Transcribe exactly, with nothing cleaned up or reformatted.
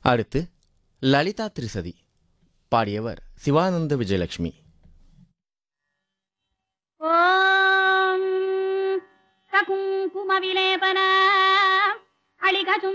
அடுத்து லலிதா திரிசதி, பாடியவர் சிவானந்த விஜயலட்சுமி. ஓம் சகுங்கும விலேபன அளிகசும்